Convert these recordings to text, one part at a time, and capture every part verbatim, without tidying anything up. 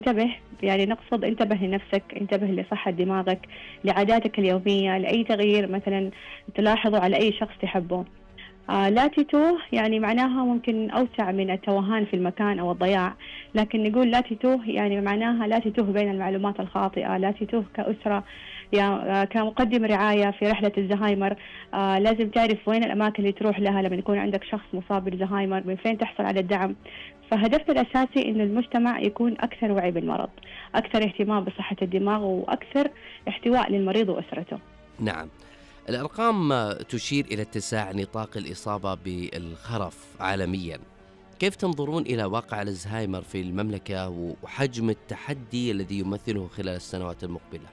انتبه، يعني نقصد انتبه لنفسك، انتبه لصحة دماغك، لعاداتك اليومية، لأي تغيير مثلا تلاحظه على أي شخص تحبه. آه لا تتوه يعني معناها ممكن أوسع من التوهان في المكان أو الضياع، لكن نقول لا تتوه يعني معناها لا تتوه بين المعلومات الخاطئة، لا تتوه كأسرة، يا آه كمقدم رعاية في رحلة الزهايمر. آه لازم تعرف وين الأماكن اللي تروح لها لما يكون عندك شخص مصاب بالزهايمر، من فين تحصل على الدعم. فهدفنا الأساسي إنه المجتمع يكون أكثر وعي بالمرض، أكثر اهتمام بصحة الدماغ، وأكثر احتواء للمريض وأسرته. نعم. الأرقام تشير إلى اتساع نطاق الإصابة بالخرف عالميا. كيف تنظرون إلى واقع الزهايمر في المملكة وحجم التحدي الذي يمثله خلال السنوات المقبلة؟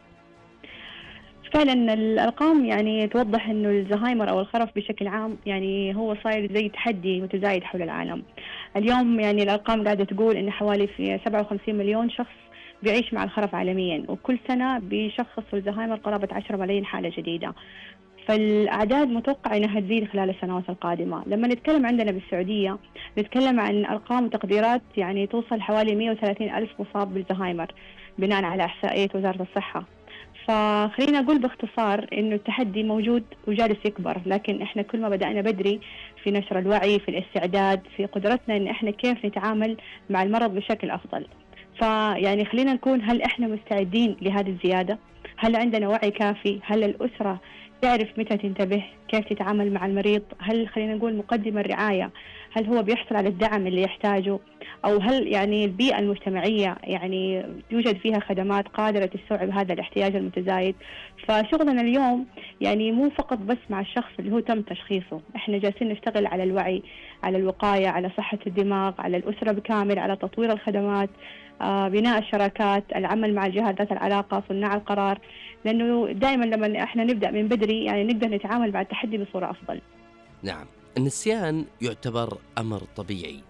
فعلا الأرقام يعني توضح إنه الزهايمر أو الخرف بشكل عام يعني هو صاير زي تحدي متزايد حول العالم. اليوم يعني الأرقام قاعدة تقول إن حوالي في سبعة وخمسين مليون شخص بيعيش مع الخرف عالميا، وكل سنة بيشخصوا الزهايمر قرابة عشرة ملايين حالة جديدة. فالأعداد متوقع أنها تزيد خلال السنوات القادمة. لما نتكلم عندنا بالسعودية نتكلم عن أرقام وتقديرات يعني توصل حوالي مئة وثلاثين ألف مصاب بالزهايمر بناء على إحصائية وزارة الصحة. فخلينا أقول باختصار إنه التحدي موجود وجالس يكبر، لكن إحنا كل ما بدأنا بدري في نشر الوعي، في الاستعداد، في قدرتنا إن إحنا كيف نتعامل مع المرض بشكل أفضل. فيعني خلينا نكون، هل إحنا مستعدين لهذه الزيادة؟ هل عندنا وعي كافي؟ هل الأسرة تعرف متى تنتبه؟ كيف تتعامل مع المريض؟ هل خلينا نقول مقدم الرعاية هل هو بيحصل على الدعم اللي يحتاجه؟ أو هل يعني البيئة المجتمعية يعني يوجد فيها خدمات قادرة تستوعب هذا الاحتياج المتزايد؟ فشغلنا اليوم يعني مو فقط بس مع الشخص اللي هو تم تشخيصه، احنا جالسين نشتغل على الوعي، على الوقاية، على صحة الدماغ، على الأسرة بكامل، على تطوير الخدمات، آه، بناء الشراكات، العمل مع الجهات ذات العلاقة، صناع القرار. لأنه دائما لما احنا نبدأ من بدري يعني نقدر نتعامل مع التحدي بصورة أفضل. نعم. النسيان يعتبر أمر طبيعي،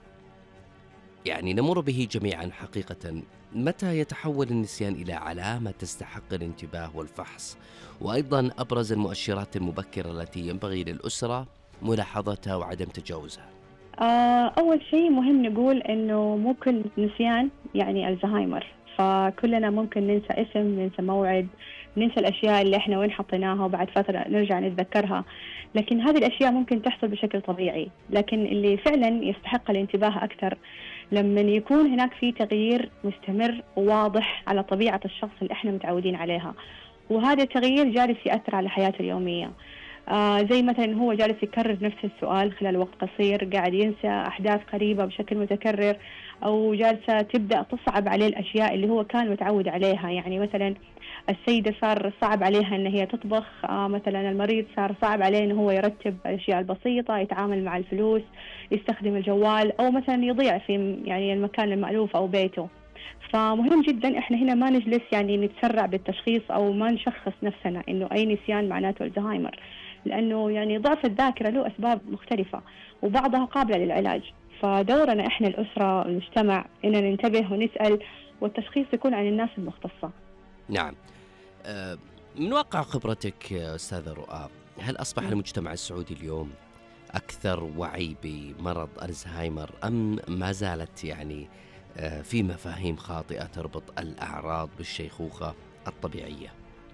يعني نمر به جميعا حقيقة. متى يتحول النسيان إلى علامة تستحق الانتباه والفحص؟ وأيضا أبرز المؤشرات المبكرة التي ينبغي للأسرة ملاحظتها وعدم تجاوزها. آه، أول شيء مهم نقول إنه مو كل نسيان يعني الزهايمر، فكلنا ممكن ننسى اسم، ننسى موعد، ننسى الأشياء اللي إحنا وين حطيناها وبعد فترة نرجع نتذكرها. لكن هذه الأشياء ممكن تحصل بشكل طبيعي، لكن اللي فعلا يستحق الانتباه أكثر لما يكون هناك في تغيير مستمر وواضح على طبيعة الشخص اللي إحنا متعودين عليها، وهذا التغيير جالس يأثر على حياته اليومية. آه زي مثلا هو جالس يكرر نفس السؤال خلال وقت قصير، قاعد ينسى أحداث قريبة بشكل متكرر، أو جالسة تبدأ تصعب عليه الأشياء اللي هو كان متعود عليها. يعني مثلا السيدة صار صعب عليها أن هي تطبخ، آه مثلا المريض صار صعب عليه أنه هو يرتب الأشياء البسيطة، يتعامل مع الفلوس، يستخدم الجوال، أو مثلا يضيع في يعني المكان المألوف أو بيته. فمهم جدا احنا هنا ما نجلس يعني نتسرع بالتشخيص او ما نشخص نفسنا انه اي نسيان معناته الزهايمر، لانه يعني ضعف الذاكرة له اسباب مختلفة وبعضها قابلة للعلاج. فدورنا احنا الاسرة والمجتمع ان ننتبه ونسأل، والتشخيص يكون عن الناس المختصة. نعم. من واقع خبرتك أستاذة رؤى، هل أصبح م. المجتمع السعودي اليوم أكثر وعي بمرض الزهايمر، أم ما زالت يعني في مفاهيم خاطئة تربط الأعراض بالشيخوخة الطبيعية؟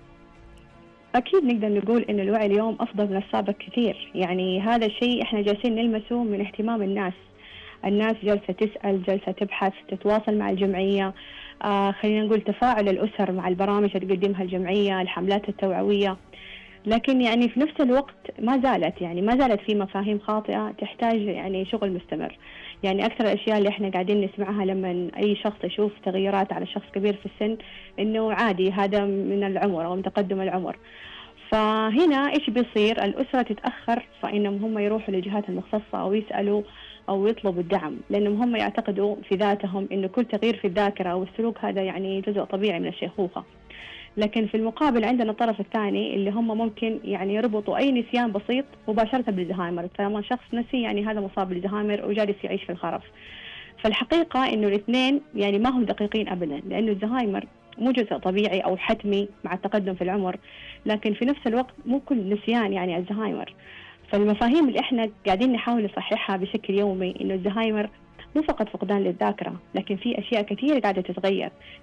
أكيد نقدر نقول إن الوعي اليوم أفضل من السابق كثير. يعني هذا الشيء إحنا جالسين نلمسه من اهتمام الناس. الناس جالسة تسأل، جالسة تبحث، تتواصل مع الجمعية. آه خلينا نقول تفاعل الأسر مع البرامج اللي تقدمها الجمعية، الحملات التوعوية. لكن يعني في نفس الوقت ما زالت يعني ما زالت في مفاهيم خاطئة تحتاج يعني شغل مستمر. يعني أكثر الأشياء اللي إحنا قاعدين نسمعها لما أي شخص يشوف تغيرات على شخص كبير في السن إنه عادي، هذا من العمر أو من تقدم العمر. فهنا إيش بيصير؟ الأسرة تتأخر فإنهم هم يروحوا للجهات المختصة أو يسألوا أو يطلبوا الدعم، لأنهم هم يعتقدوا في ذاتهم إنه كل تغيير في الذاكرة أو السلوك هذا يعني جزء طبيعي من الشيخوخة. لكن في المقابل عندنا الطرف الثاني اللي هم ممكن يعني يربطوا أي نسيان بسيط مباشرة بالزهايمر. فلما شخص نسي يعني هذا مصاب بالزهايمر وجالس يعيش في الخرف. فالحقيقة إنه الاثنين يعني ما هم دقيقين أبدا، لأنه الزهايمر مو جزء طبيعي أو حتمي مع التقدم في العمر، لكن في نفس الوقت مو كل نسيان يعني الزهايمر. فالمفاهيم اللي إحنا قاعدين نحاول نصححها بشكل يومي إنه الزهايمر مو فقط فقدان للذاكرة، لكن في أشياء كثيرة قاعدة تتغير.